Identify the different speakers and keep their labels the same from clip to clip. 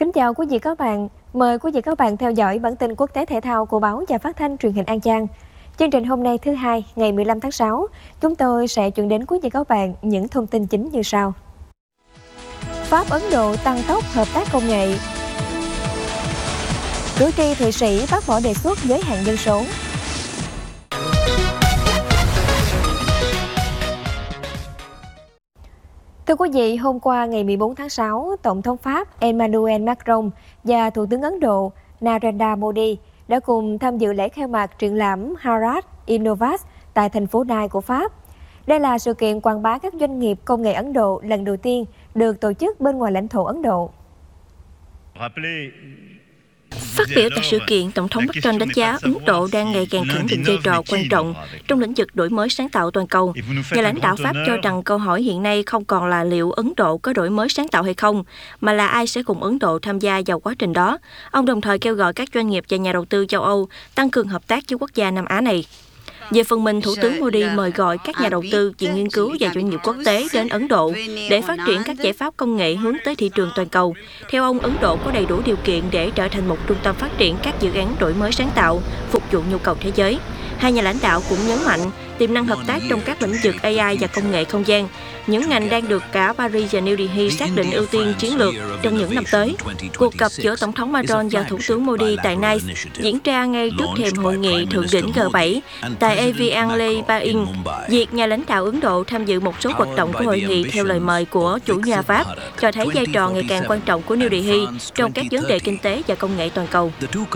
Speaker 1: Kính chào quý vị các bạn. Mời quý vị các bạn theo dõi bản tin quốc tế thể thao của báo và phát thanh truyền hình An Giang. Chương trình hôm nay thứ Hai, ngày 15 tháng 6, chúng tôi sẽ chuyển đến quý vị các bạn những thông tin chính như sau. Pháp Ấn Độ tăng tốc hợp tác công nghệ. Cử tri Thụy Sĩ bác bỏ đề xuất giới hạn dân số. Thưa quý vị, hôm qua ngày 14 tháng 6, Tổng thống Pháp Emmanuel Macron và Thủ tướng Ấn Độ Narendra Modi đã cùng tham dự lễ khai mạc triển lãm Bharat Innovate tại thành phố Nai của Pháp. Đây là sự kiện quảng bá các doanh nghiệp công nghệ Ấn Độ lần đầu tiên được tổ chức bên ngoài lãnh thổ Ấn Độ.
Speaker 2: Phát biểu tại sự kiện, Tổng thống Macron đánh giá Ấn Độ đang ngày càng khẳng định vai trò quan trọng trong lĩnh vực đổi mới sáng tạo toàn cầu. Nhà lãnh đạo Pháp cho rằng câu hỏi hiện nay không còn là liệu Ấn Độ có đổi mới sáng tạo hay không, mà là ai sẽ cùng Ấn Độ tham gia vào quá trình đó. Ông đồng thời kêu gọi các doanh nghiệp và nhà đầu tư châu Âu tăng cường hợp tác với quốc gia Nam Á này. Về phần mình, Thủ tướng Modi mời gọi các nhà đầu tư, viện nghiên cứu và doanh nghiệp quốc tế đến Ấn Độ để phát triển các giải pháp công nghệ hướng tới thị trường toàn cầu. Theo ông, Ấn Độ có đầy đủ điều kiện để trở thành một trung tâm phát triển các dự án đổi mới sáng tạo, phục vụ nhu cầu thế giới. Hai nhà lãnh đạo cũng nhấn mạnh tiềm năng hợp tác trong các lĩnh vực AI và công nghệ không gian, những ngành đang được cả Paris và New Delhi xác định ưu tiên chiến lược trong những năm tới. Cuộc gặp giữa Tổng thống Macron và Thủ tướng Modi tại Nice diễn ra ngay trước thềm hội nghị thượng đỉnh G7 tại Evian Le Bain. Việc nhà lãnh đạo Ấn Độ tham dự một số hoạt động của hội nghị theo lời mời của chủ nhà Pháp cho thấy vai trò ngày càng quan trọng của New Delhi trong các vấn đề kinh tế và công nghệ toàn cầu.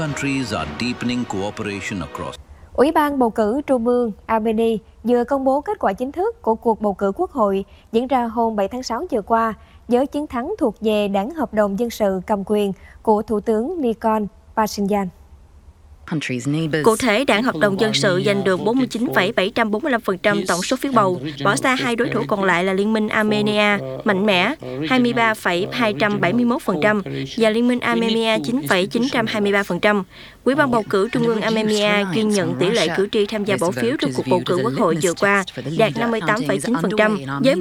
Speaker 1: Ủy ban bầu cử Trung ương Armenia vừa công bố kết quả chính thức của cuộc bầu cử quốc hội diễn ra hôm 7 tháng 6 vừa qua, với chiến thắng thuộc về đảng Hợp đồng Dân sự cầm quyền của Thủ tướng Nikol Pashinyan.
Speaker 2: Cụ thể, đảng Hợp đồng Dân sự giành được 49,745% tổng số phiếu bầu, bỏ xa hai đối thủ còn lại là Liên minh Armenia mạnh mẽ 23,271% và Liên minh Armenia 9,923%. Ủy ban bầu cử Trung ương Armenia ghi nhận tỷ lệ cử tri tham gia bỏ phiếu trong cuộc bầu cử quốc hội vừa qua đạt 58,9%, với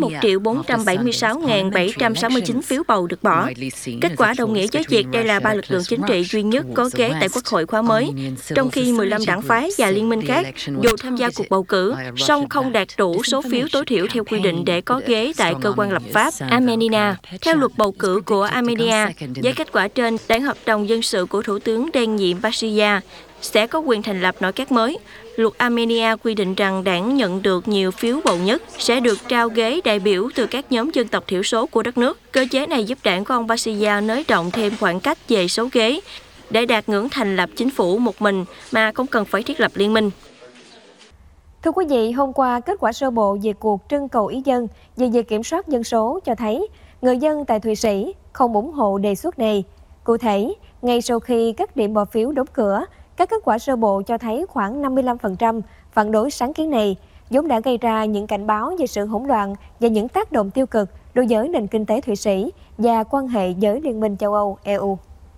Speaker 2: 1.476.769 phiếu bầu được bỏ. Kết quả đồng nghĩa với việc đây là ba lực lượng chính trị duy nhất có ghế tại quốc hội khóa mới, trong khi 15 đảng phái và liên minh khác dù tham gia cuộc bầu cử, song không đạt đủ số phiếu tối thiểu theo quy định để có ghế tại cơ quan lập pháp Armenia. Theo luật bầu cử của Armenia, với kết quả trên, đảng Hợp đồng Dân sự của Thủ tướng đương nhiệm Pashinyan sẽ có quyền thành lập nội các mới. Luật Armenia quy định rằng đảng nhận được nhiều phiếu bầu nhất sẽ được trao ghế đại biểu từ các nhóm dân tộc thiểu số của đất nước. Cơ chế này giúp đảng của ông Pashinyan nới rộng thêm khoảng cách về số ghế để đạt ngưỡng thành lập chính phủ một mình mà không cần phải thiết lập liên minh.
Speaker 1: Thưa quý vị, hôm qua kết quả sơ bộ về cuộc trưng cầu ý dân về việc kiểm soát dân số cho thấy người dân tại Thụy Sĩ không ủng hộ đề xuất này. Cụ thể, ngay sau khi các điểm bỏ phiếu đóng cửa, các kết quả sơ bộ cho thấy khoảng 55% phản đối sáng kiến này, vốn đã gây ra những cảnh báo về sự hỗn loạn và những tác động tiêu cực đối với nền kinh tế Thụy Sĩ và quan hệ với Liên minh châu Âu (EU).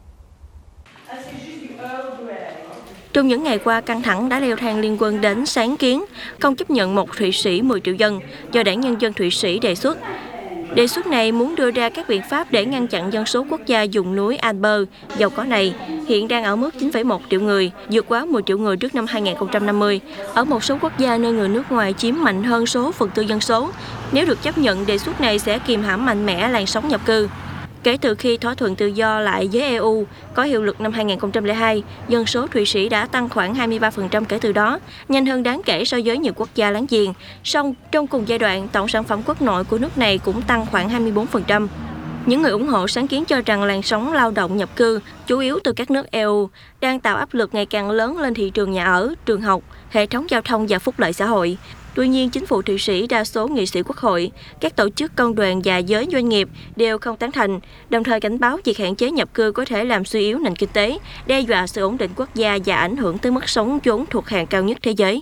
Speaker 2: Trong những ngày qua, căng thẳng đã leo thang liên quan đến sáng kiến không chấp nhận một Thụy Sĩ 10 triệu dân do Đảng Nhân dân Thụy Sĩ đề xuất. Đề xuất này muốn đưa ra các biện pháp để ngăn chặn dân số quốc gia vùng núi Alper giàu có này, hiện đang ở mức 9,1 triệu người, vượt quá 10 triệu người trước năm 2050. Ở một số quốc gia nơi người nước ngoài chiếm mạnh hơn số phần tư dân số, nếu được chấp nhận, đề xuất này sẽ kiềm hãm mạnh mẽ làn sóng nhập cư. Kể từ khi thỏa thuận tự do lại với EU có hiệu lực năm 2002, dân số Thụy Sĩ đã tăng khoảng 23% kể từ đó, nhanh hơn đáng kể so với nhiều quốc gia láng giềng. Song, trong cùng giai đoạn, tổng sản phẩm quốc nội của nước này cũng tăng khoảng 24%. Những người ủng hộ sáng kiến cho rằng làn sóng lao động nhập cư, chủ yếu từ các nước EU, đang tạo áp lực ngày càng lớn lên thị trường nhà ở, trường học, hệ thống giao thông và phúc lợi xã hội. Tuy nhiên, chính phủ Thụy Sĩ, đa số nghị sĩ quốc hội, các tổ chức công đoàn và giới doanh nghiệp đều không tán thành, đồng thời cảnh báo việc hạn chế nhập cư có thể làm suy yếu nền kinh tế, đe dọa sự ổn định quốc gia và ảnh hưởng tới mức sống vốn thuộc hàng cao nhất thế giới.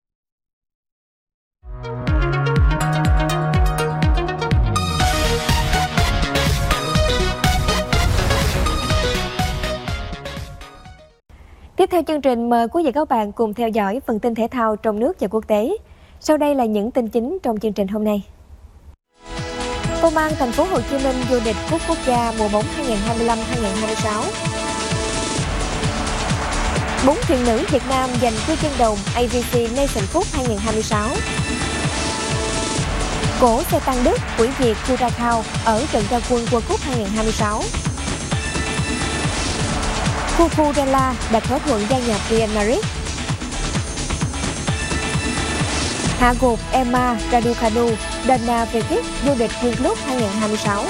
Speaker 1: Tiếp theo chương trình, mời quý vị các bạn cùng theo dõi phần tin thể thao trong nước và quốc tế. Sau đây là những tin chính trong chương trình hôm nay. Công an thành phố Hồ Chí Minh vô địch cúp quốc gia mùa bóng 2025-2026. 4 thuyền nữ Việt Nam giành huy chương đồng AVC Nation Cup 2026. Cổ xe tăng Đức hủy diệt Curacao ở trận ra quân World Cup 2026. Cucurella đạt thỏa thuận gia nhập Real Madrid. Hạ gục Emma Raducanu, Dana Vekic vô địch Queen Club 2026.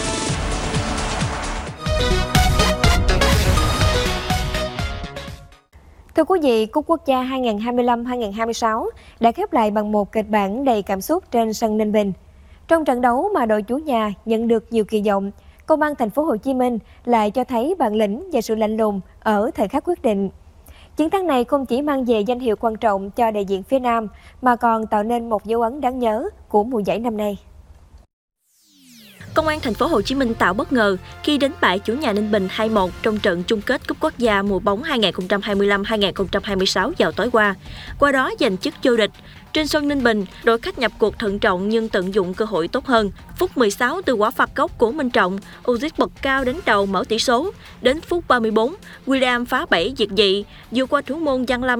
Speaker 1: Thưa quý vị, Cúp Quốc gia 2025-2026 đã khép lại bằng một kịch bản đầy cảm xúc trên sân Ninh Bình. Trong trận đấu mà đội chủ nhà nhận được nhiều kỳ vọng, Công an thành phố Hồ Chí Minh lại cho thấy bản lĩnh và sự lạnh lùng ở thời khắc quyết định. Chiến thắng này không chỉ mang về danh hiệu quan trọng cho đại diện phía Nam mà còn tạo nên một dấu ấn đáng nhớ của mùa giải năm nay.
Speaker 2: Công an thành phố Hồ Chí Minh tạo bất ngờ khi đánh bại chủ nhà Ninh Bình 2-1 trong trận chung kết Cúp Quốc gia mùa bóng 2025-2026 vào tối qua đó giành chức vô địch. Trên sân Ninh Bình, đội khách nhập cuộc thận trọng nhưng tận dụng cơ hội tốt hơn. Phút 16 từ quả phạt góc của Minh Trọng, Uzic bật cao đánh đầu mở tỷ số. Đến phút 34, William phá bẫy diệt dị, vượt qua thủ môn Giang Lâm